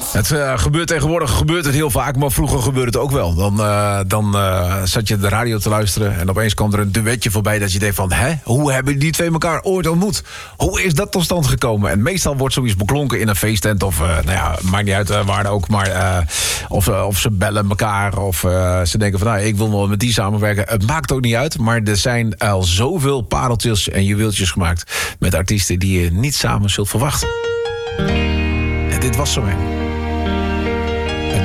Het gebeurt tegenwoordig heel vaak, maar vroeger gebeurde het ook wel. Dan zat je de radio te luisteren en opeens kwam er een duetje voorbij dat je denkt van, hoe hebben die twee elkaar ooit ontmoet? Hoe is dat tot stand gekomen? En meestal wordt zoiets beklonken in een feesttent of, maakt niet uit waar dan ook, maar of ze bellen elkaar of ze denken van, ik wil wel met die samenwerken. Het maakt ook niet uit, maar er zijn al zoveel pareltjes en juweeltjes gemaakt met artiesten die je niet samen zult verwachten. En dit was zo een.